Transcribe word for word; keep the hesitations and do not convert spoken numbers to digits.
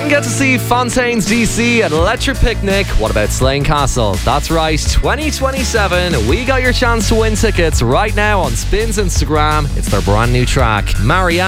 get to see Fontaine's D C at Electric Picnic. What about Slane Castle? That's right, twenty twenty-seven. We got your chance to win tickets right now on Spin's Instagram. It's their brand new track, Marianne.